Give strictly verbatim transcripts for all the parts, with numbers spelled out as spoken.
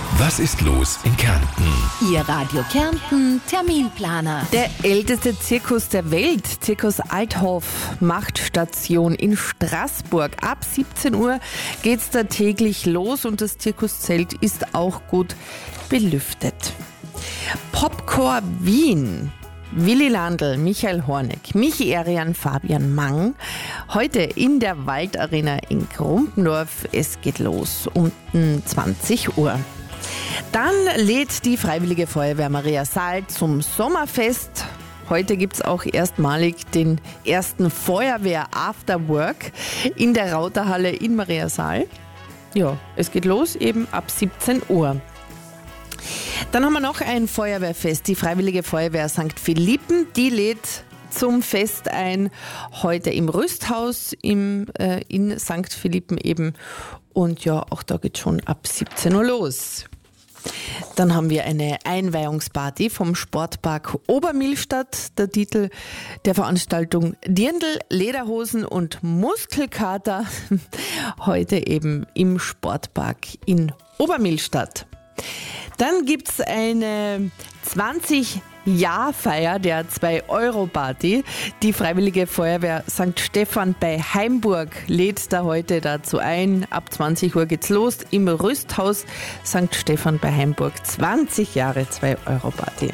Was ist los in Kärnten? Ihr Radio Kärnten Terminplaner. Der älteste Zirkus der Welt, Zirkus Althoff, macht Station in Straßburg. Ab siebzehn Uhr geht's da täglich los und das Zirkuszelt ist auch gut belüftet. Popcore Wien. Willi Landl, Michael Horneck, Michi Erian, Fabian Mang. Heute in der Waldarena in Grumpendorf. Es geht los um zwanzig Uhr. Dann lädt die Freiwillige Feuerwehr Maria Saal zum Sommerfest. Heute gibt es auch erstmalig den ersten Feuerwehr After Work in der Rauterhalle in Maria Saal. Ja, es geht los eben ab siebzehn Uhr. Dann haben wir noch ein Feuerwehrfest. Die Freiwillige Feuerwehr Sankt Philippen, die lädt zum Fest ein. Heute im Rüsthaus im, äh, in Sankt Philippen eben. Und ja, auch da geht schon ab siebzehn Uhr los. Dann haben wir eine Einweihungsparty vom Sportpark Obermillstadt. Der Titel der Veranstaltung: Dirndl, Lederhosen und Muskelkater. Heute eben im Sportpark in Obermillstadt. Dann gibt es eine zwanzig-Jahr-Feier der zwei Euro Party. Die Freiwillige Feuerwehr Sankt Stephan bei Heimburg lädt da heute dazu ein. Ab zwanzig Uhr geht's los im Rüsthaus Sankt Stephan bei Heimburg. zwanzig Jahre zwei Euro Party.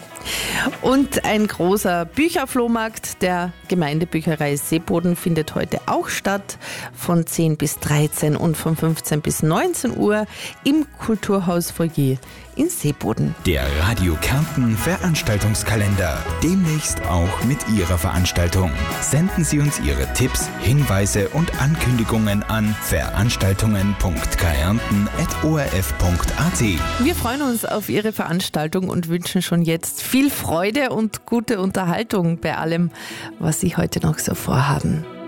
Und ein großer Bücherflohmarkt der Gemeindebücherei Seeboden findet heute auch statt, von zehn bis dreizehn und von fünfzehn bis neunzehn Uhr im Kulturhaus Foyer in Seeboden. Der Radio Kärnten Veranstaltungskalender. Demnächst auch mit Ihrer Veranstaltung. Senden Sie uns Ihre Tipps, Hinweise und Ankündigungen an veranstaltungen punkt kärnten at o r f punkt a t. Wir freuen uns auf Ihre Veranstaltung und wünschen schon jetzt viel Freude und gute Unterhaltung bei allem, was Sie heute noch so vorhaben.